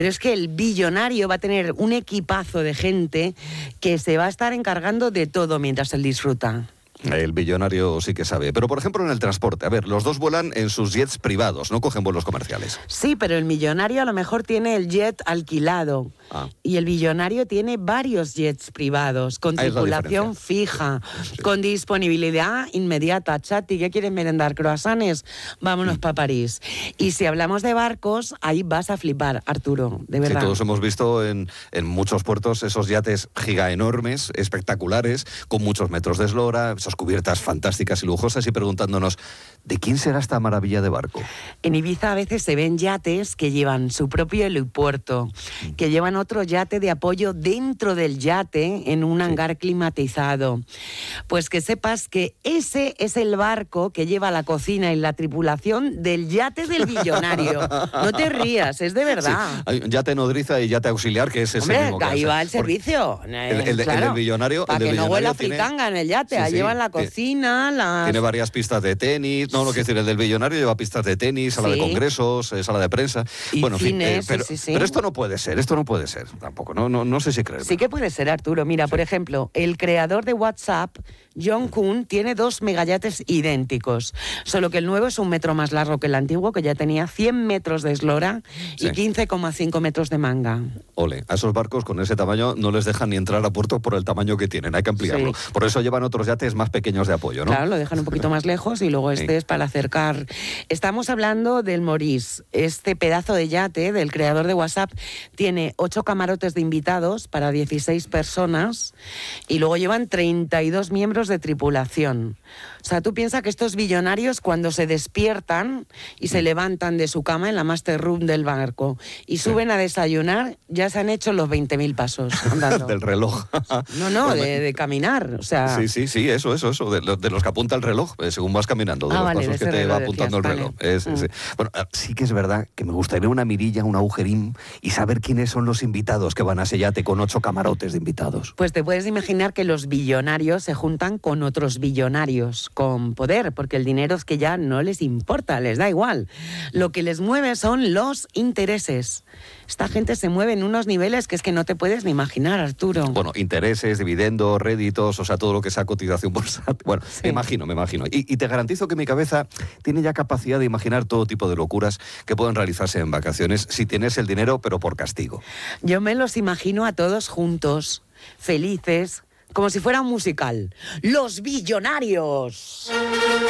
Pero es que el billonario va a tener un equipazo de gente que se va a estar encargando de todo mientras él disfruta. El billonario sí que sabe. Pero, por ejemplo, en el transporte. A ver, los dos vuelan en sus jets privados, no cogen vuelos comerciales. Sí, pero el millonario a lo mejor tiene el jet alquilado. Y el billonario tiene varios jets privados, con tripulación fija, con disponibilidad inmediata. Chati, ¿qué quieren merendar? ¿Croissants? Vámonos para París. Y si hablamos de barcos, ahí vas a flipar, Arturo, de verdad. Sí, todos hemos visto en muchos puertos esos yates giga enormes, espectaculares, con muchos metros de eslora, esas cubiertas fantásticas y lujosas, y preguntándonos, ¿de quién será esta maravilla de barco? En Ibiza a veces se ven yates que llevan su propio helipuerto, que llevan otro yate de apoyo dentro del yate en un hangar climatizado. Pues que sepas que ese es el barco que lleva la cocina y la tripulación del yate del billonario. No te rías, es de verdad. Sí. Hay un yate nodriza y yate auxiliar, que es ese mismo. Hombre, ahí va el servicio. El del billonario. Para que no huela fritanga en el yate. Ahí llevan la cocina, Tiene varias pistas de tenis. No, quiero decir, el del billonario lleva pistas de tenis, sala de congresos, sala de prensa. Y bueno, cines, en fin, pero esto no puede ser, tampoco, no sé si creerlo. Sí que puede ser, Arturo. Mira, por ejemplo, el creador de WhatsApp, John Kuhn, tiene 2 megayates idénticos, solo que el nuevo es 1 metro más largo que el antiguo, que ya tenía 100 metros de eslora y 15,5 metros de manga. Ole, a esos barcos con ese tamaño no les dejan ni entrar a puerto por el tamaño que tienen, hay que ampliarlo. Por eso llevan otros yates más pequeños de apoyo, ¿no? Claro, lo dejan un poquito más lejos y luego este es para acercar. Estamos hablando del Maurice. Este pedazo de yate del creador de WhatsApp tiene 8 camarotes de invitados para 16 personas y luego llevan 32 miembros de tripulación. O sea, tú piensas que estos billonarios cuando se despiertan y se levantan de su cama en la master room del barco y suben a desayunar, ya se han hecho los 20.000 pasos andando. Del reloj. No, de caminar, o sea... Sí, eso, de los que apunta el reloj, según vas caminando, de los pasos que te va apuntando el reloj. Bueno, sí que es verdad que me gustaría una mirilla, un agujerín y saber quiénes son los invitados que van a ese yate con 8 camarotes de invitados. Pues te puedes imaginar que los billonarios se juntan con otros billonarios, con poder, porque el dinero es que ya no les importa, les da igual. Lo que les mueve son los intereses. Esta gente se mueve en unos niveles que es que no te puedes ni imaginar, Arturo. Bueno, intereses, dividendos, réditos, o sea, todo lo que sea cotización bursátil. Bueno, me imagino. Y te garantizo que mi cabeza tiene ya capacidad de imaginar todo tipo de locuras que pueden realizarse en vacaciones si tienes el dinero, pero por castigo. Yo me los imagino a todos juntos, felices, como si fuera un musical. ¡Los billonarios!